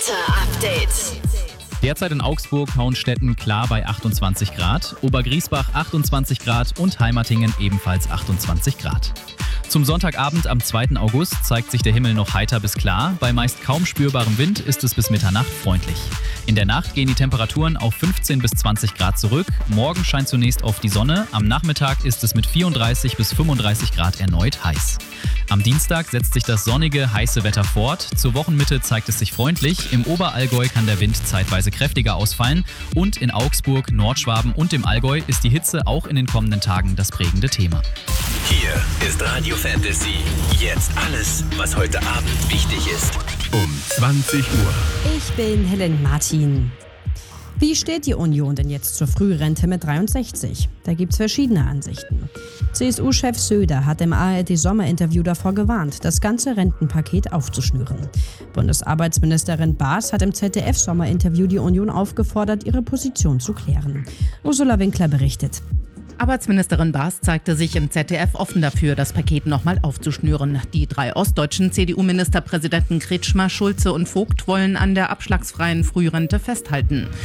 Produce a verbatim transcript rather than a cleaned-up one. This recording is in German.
Update. Derzeit in Augsburg, Hauenstetten klar bei achtundzwanzig Grad, Obergriesbach achtundzwanzig Grad und Heimatingen ebenfalls achtundzwanzig Grad. Zum Sonntagabend am zweiten August zeigt sich der Himmel noch heiter bis klar. Bei meist kaum spürbarem Wind ist es bis Mitternacht freundlich. In der Nacht gehen die Temperaturen auf fünfzehn bis zwanzig Grad zurück. Morgen scheint zunächst oft die Sonne. Am Nachmittag ist es mit vierunddreißig bis fünfunddreißig Grad erneut heiß. Am Dienstag setzt sich das sonnige, heiße Wetter fort. Zur Wochenmitte zeigt es sich freundlich. Im Oberallgäu kann der Wind zeitweise kräftiger ausfallen. Und in Augsburg, Nordschwaben und dem Allgäu ist die Hitze auch in den kommenden Tagen das prägende Thema. Hier ist Radio Fantasy. Jetzt alles, was heute Abend wichtig ist. Um zwanzig Uhr. Ich bin Helen Martin. Wie steht die Union denn jetzt zur Frührente mit dreiundsechzig? Da gibt's verschiedene Ansichten. C S U-Chef Söder hat im A R D-Sommerinterview davor gewarnt, das ganze Rentenpaket aufzuschnüren. Bundesarbeitsministerin Baas hat im Z D F-Sommerinterview die Union aufgefordert, ihre Position zu klären. Ursula Winkler berichtet. Arbeitsministerin Baas zeigte sich im Z D F offen dafür, das Paket nochmal aufzuschnüren. Die drei ostdeutschen C D U-Ministerpräsidenten Kretschmer, Schulze und Vogt wollen an der abschlagsfreien Frührente festhalten.